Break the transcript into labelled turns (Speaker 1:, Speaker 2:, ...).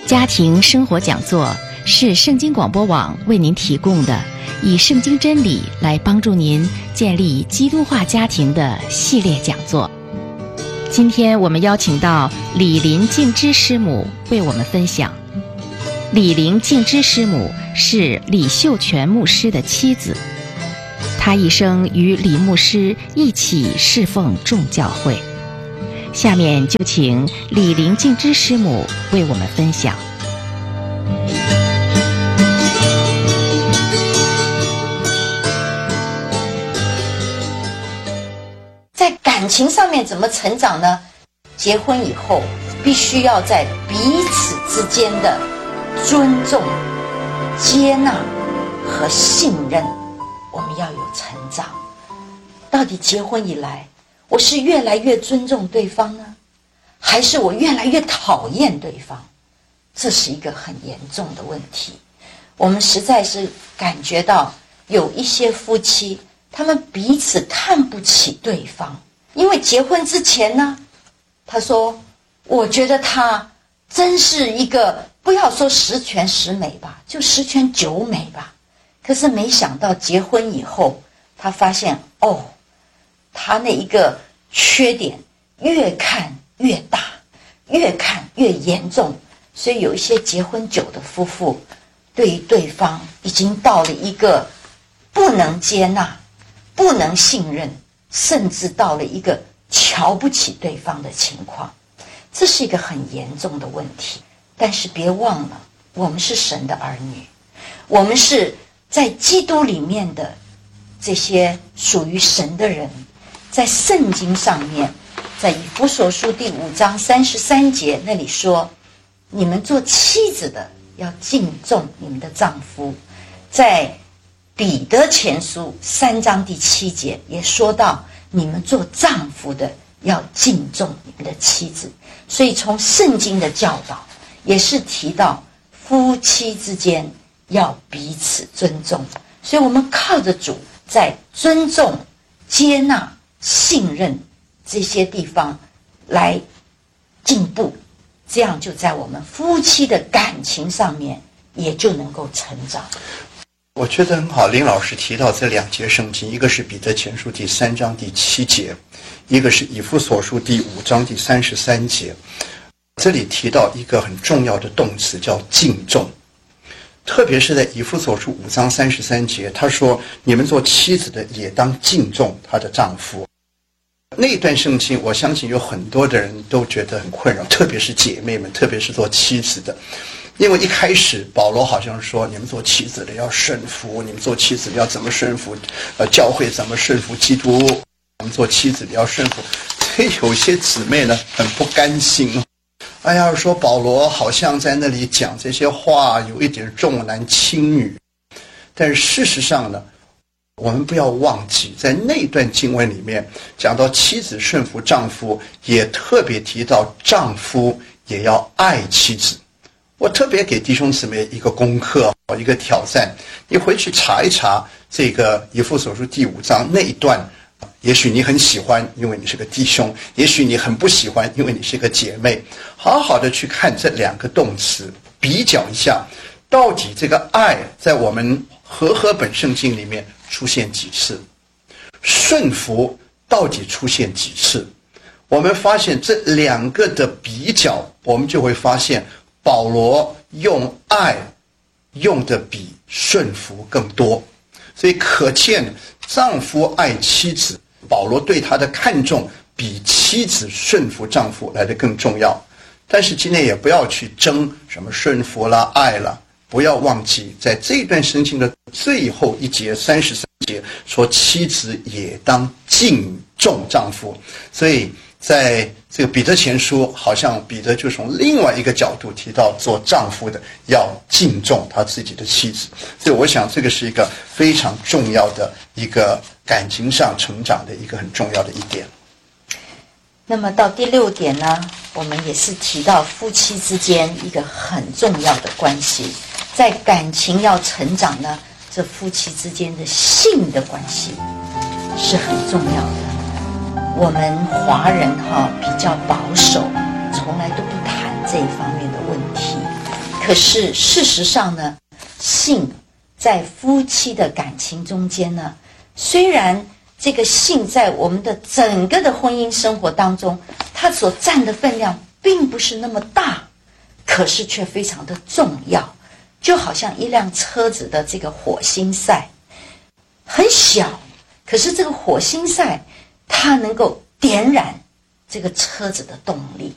Speaker 1: 家庭生活讲座是圣经广播网为您提供的以圣经真理来帮助您建立基督化家庭的系列讲座。今天我们邀请到李林静之师母为我们分享。李林静之师母是李秀全牧师的妻子，她一生与李牧师一起侍奉众教会。下面就请李林静之师母为我们分享。
Speaker 2: 在感情上面怎么成长呢？结婚以后必须要在彼此之间的尊重、接纳和信任，我们要有成长。到底结婚以来，我是越来越尊重对方呢，还是我越来越讨厌对方？这是一个很严重的问题。我们实在是感觉到有一些夫妻，他们彼此看不起对方。因为结婚之前呢，他说我觉得他真是一个，不要说十全十美吧，就十全九美吧。可是没想到结婚以后，他发现他那一个缺点越看越大，越看越严重。所以有一些结婚久的夫妇，对于对方已经到了一个不能接纳、不能信任，甚至到了一个瞧不起对方的情况。这是一个很严重的问题。但是别忘了，我们是神的儿女，我们是在基督里面的这些属于神的人。在圣经上面，在以弗所书第5章33节那里说，你们做妻子的要敬重你们的丈夫。在彼得前书3章第7节也说到，你们做丈夫的要敬重你们的妻子。所以从圣经的教导也是提到夫妻之间要彼此尊重。所以我们靠着主，在尊重、接纳、信任这些地方来进步，这样就在我们夫妻的感情上面也就能够成长。
Speaker 3: 我觉得很好，林老师提到这2节圣经，一个是彼得前书第3章第7节，一个是以弗所书第5章第33节。这里提到一个很重要的动词叫敬重，特别是在以弗所书5章33节，他说你们做妻子的也当敬重她的丈夫。那段圣经我相信有很多的人都觉得很困扰，特别是姐妹们，特别是做妻子的。因为一开始保罗好像说你们做妻子的要顺服，你们做妻子的要怎么顺服教会怎么顺服基督，我们做妻子的要顺服。所以有些姊妹呢很不甘心，哎呀，说保罗好像在那里讲这些话有一点重男轻女。但是事实上呢，我们不要忘记，在那段经文里面讲到妻子顺服丈夫，也特别提到丈夫也要爱妻子。我特别给弟兄姊妹一个功课，一个挑战，你回去查一查这个以弗所书第5章那一段，也许你很喜欢，因为你是个弟兄，也许你很不喜欢，因为你是个姐妹。好好的去看这2个动词，比较一下，到底这个爱在我们和本圣经里面出现几次，顺服到底出现几次。我们发现这2个的比较，我们就会发现保罗用爱用的比顺服更多。所以可见丈夫爱妻子，保罗对他的看重比妻子顺服丈夫来得更重要。但是今天也不要去争什么顺服啦、爱啦，不要忘记在这段圣经的最后一节33节说妻子也当敬重丈夫。所以在这个彼得前书，好像彼得就从另外一个角度提到做丈夫的要敬重他自己的妻子。所以我想这个是一个非常重要的一个感情上成长的一个很重要的一点。
Speaker 2: 那么到第6点呢，我们也是提到夫妻之间一个很重要的关系。在感情要成长呢，这夫妻之间的性的关系是很重要的。我们华人比较保守，从来都不谈这一方面的问题。 可是事实上呢，性在夫妻的感情中间呢，虽然这个性在我们的整个的婚姻生活当中，它所占的分量并不是那么大，可是却非常的重要。就好像一辆车子的这个火星塞，很小，可是这个火星塞它能够点燃这个车子的动力。